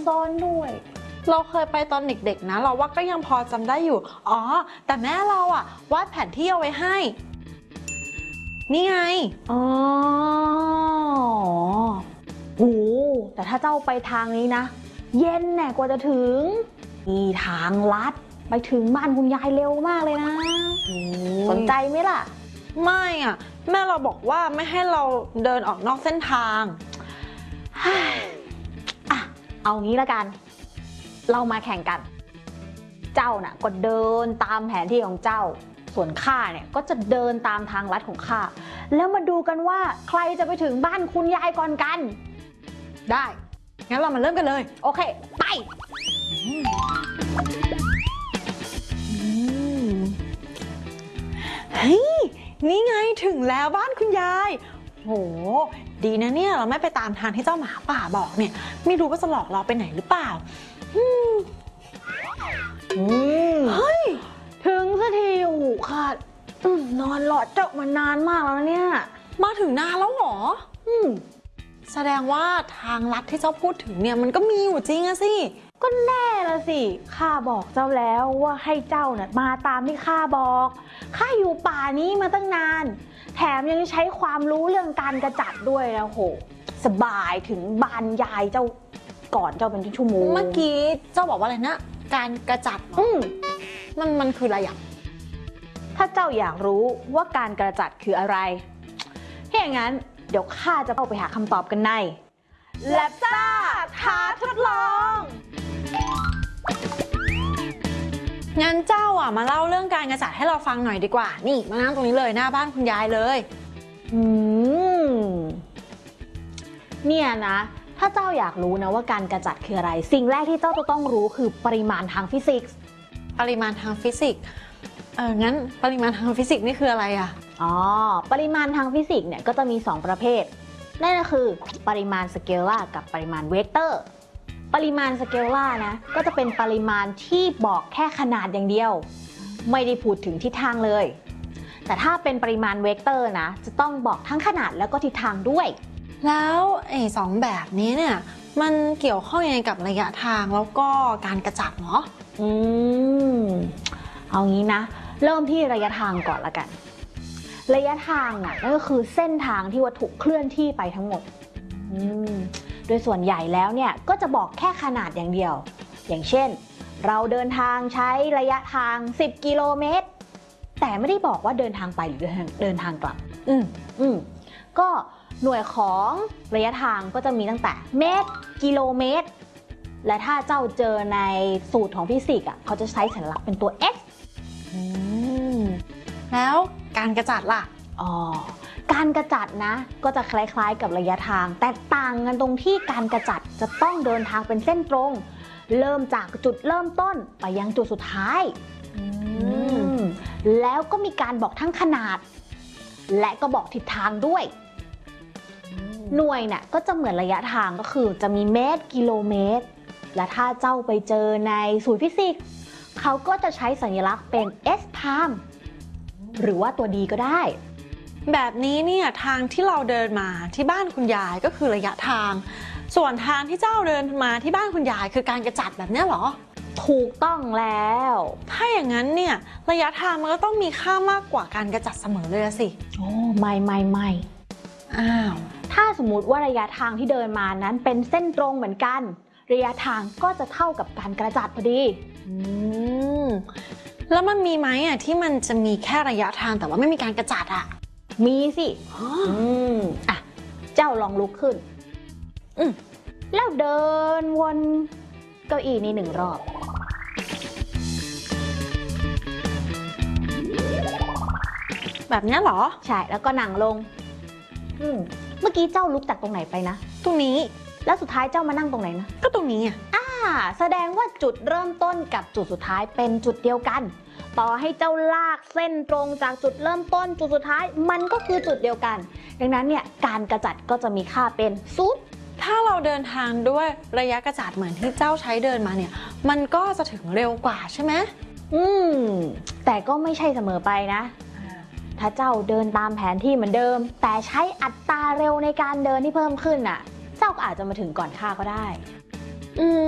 ซ้อนด้วยเราเคยไปตอนเด็กๆนะเราว่าก็ยังพอจำได้อยู่อ๋อแต่แม่เราอะวาดแผนที่เอาไว้ให้นี่ไงอ๋อโหแต่ถ้าเจ้าไปทางนี้นะเย็นแน่กว่าจะถึงมีทางลัดไปถึงบ้านคุณยายเร็วมากเลยนะสนใจไหมล่ะไม่อะแม่เราบอกว่าไม่ให้เราเดินออกนอกเส้นทางอ่ะเอางี้ละกันเรามาแข่งกันเจ้าน่ะก็เดินตามแผนที่ของเจ้าส่วนข้าเนี่ยก็จะเดินตามทางลัดของข้าแล้วมาดูกันว่าใครจะไปถึงบ้านคุณยายก่อนกันได้งั้นเรามาเริ่มกันเลยโอเคไปเฮ้ยนี่ไงถึงแล้วบ้านคุณยายโหดีนะเนี่ยเราไม่ไปตามทางที่เจ้าหมาป่าบอกเนี่ยไม่รู้ว่าจะหลอกเราไปไหนหรือเปล่าเฮ้ยถึงสักทีโอ้โหค่ะนอนหลอดเจ้ามานานมากแล้วเนี่ยมาถึงนานแล้วเหรอแสดงว่าทางลัดที่เจ้าพูดถึงเนี่ยมันก็มีอยู่จริงอะสิก็แน่ละสิข้าบอกเจ้าแล้วว่าให้เจ้าเนี่ยมาตามที่ข้าบอกข้าอยู่ป่านี้มาตั้งนานแถมยังใช้ความรู้เรื่องการกระจัดด้วยนะโหสบายถึงบ้านยายเจ้าก่อนเจ้าเป็นชั่วโมงเมื่อกี้เจ้าบอกว่าอะไรนะการกระจัดมันคืออะไรอ่ะถ้าเจ้าอยากรู้ว่าการกระจัดคืออะไรถ้าอย่างนั้นเดี๋ยวข้าจะเข้าไปหาคำตอบกันในแลบซ่าท้าทดลองงั้นเจ้าอ่ะมาเล่าเรื่องการกระจัดให้เราฟังหน่อยดีกว่านี่มานั่งตรงนี้เลยหน้าบ้านคุณยายเลยเนี่ยนะถ้าเจ้าอยากรู้นะว่าการกระจัดคืออะไรสิ่งแรกที่เจ้าจะต้องรู้คือปริมาณทางฟิสิกส์ปริมาณทางฟิสิกส์งั้นปริมาณทางฟิสิกส์นี่คืออะไรอ่ะปริมาณทางฟิสิกส์เนี่ยก็จะมี2ประเภทนั่นก็คือปริมาณสเกลาร์กับปริมาณเวกเตอร์ปริมาณสเกลาร์นะก็จะเป็นปริมาณที่บอกแค่ขนาดอย่างเดียวไม่ได้พูดถึงทิศทางเลยแต่ถ้าเป็นปริมาณเวกเตอร์นะจะต้องบอกทั้งขนาดแล้วก็ทิศทางด้วยแล้วไอ้2แบบนี้เนี่ยมันเกี่ยวข้องยังไงกับระยะทางแล้วก็การกระจัดเนาะเอางี้นะเริ่มที่ระยะทางก่อนละกันระยะทางนั่นก็คือเส้นทางที่วัตถุเคลื่อนที่ไปทั้งหมดโดยส่วนใหญ่แล้วเนี่ยก็จะบอกแค่ขนาดอย่างเดียวอย่างเช่นเราเดินทางใช้ระยะทาง10กิโลเมตรแต่ไม่ได้บอกว่าเดินทางไปหรือเดินทางกลับก็หน่วยของระยะทางก็จะมีตั้งแต่เมตรกิโลเมตรและถ้าเจ้าเจอในสูตรของฟิสิกส์เขาจะใช้สัญลักษณ์เป็นตัว x แล้วการกระจัดล่ะการกระจัดนะก็จะคล้ายๆกับระยะทางแต่ต่างกันตรงที่การกระจัดจะต้องเดินทางเป็นเส้นตรงเริ่มจากจุดเริ่มต้นไปยังจุดสุดท้ายแล้วก็มีการบอกทั้งขนาดและก็บอกทิศทางด้วยหน่วยเนี่ยก็จะเหมือนระยะทางก็คือจะมีเมตรกิโลเมตรและถ้าเจ้าไปเจอในสูตรฟิสิกส์เขาก็จะใช้สัญลักษณ์เป็น s time หรือว่าตัว d ก็ได้แบบนี้เนี่ยทางที่เราเดินมาที่บ้านคุณยายก็คือระยะทางส่วนทางที่เจ้าเดินมาที่บ้านคุณยายคือการกระจัดแบบนี้เหรอถูกต้องแล้วถ้าอย่างนั้นเนี่ยระยะทางมันก็ต้องมีค่ามากกว่าการกระจัดเสมอเลยสิไม่ถ้าสมมุติว่าระยะทางที่เดินมานั้นเป็นเส้นตรงเหมือนกันระยะทางก็จะเท่ากับการกระจัดพอดีแล้วมันมีไหมที่มันจะมีแค่ระยะทางแต่ว่าไม่มีการกระจัดมีสิเจ้าลองลุกขึ้นแล้วเดินวนเก้าอี้นี้1 รอบแบบนี้เหรอใช่แล้วก็นั่งลงเมื่อกี้เจ้าลุกจากตรงไหนไปนะตรงนี้แล้วสุดท้ายเจ้ามานั่งตรงไหนนะก็ตรงนี้แสดงว่าจุดเริ่มต้นกับจุดสุดท้ายเป็นจุดเดียวกันต่อให้เจ้าลากเส้นตรงจากจุดเริ่มต้นจุดสุดท้ายมันก็คือจุดเดียวกันดังนั้นเนี่ยการกระจัดก็จะมีค่าเป็น0 ถ้าเราเดินทางด้วยระยะกระจัดเหมือนที่เจ้าใช้เดินมาเนี่ยมันก็จะถึงเร็วกว่าใช่ไหมแต่ก็ไม่ใช่เสมอไปนะถ้าเจ้าเดินตามแผนที่เหมือนเดิมแต่ใช้อัตราเร็วในการเดินที่เพิ่มขึ้นเจ้าก็อาจจะมาถึงก่อนข้าก็ได้